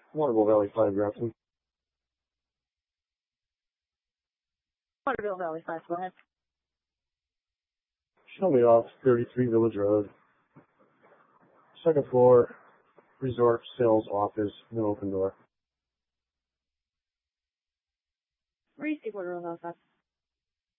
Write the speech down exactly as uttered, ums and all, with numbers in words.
Waterville Valley five, Grafton. Waterville Valley five, go ahead. Show me off thirty-three Village Road. Second floor, resort sales office, no open door. Receive Waterville Valley five.